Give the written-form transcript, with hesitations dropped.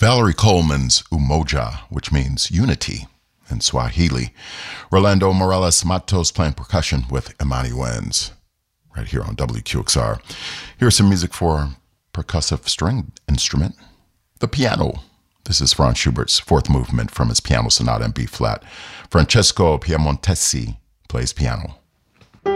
Valerie Coleman's Umoja, which means unity in Swahili. Rolando Morales Matos playing percussion with Imani Wenz, right here on WQXR. Here's some music for percussive string instrument, the piano. This is Franz Schubert's fourth movement from his piano sonata in B-flat. Francesco Piemontesi plays piano.